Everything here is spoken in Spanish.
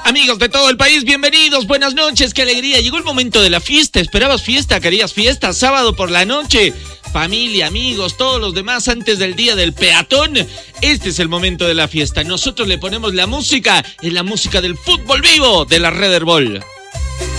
Amigos de todo el país, bienvenidos, buenas noches, qué alegría. Llegó el momento de la fiesta. ¿Esperabas fiesta? ¿Querías fiesta? Sábado por la noche. Familia, amigos, todos los demás antes del día del peatón. Este es el momento de la fiesta. Nosotros le ponemos la música, es la música del fútbol vivo de la Red Herbol.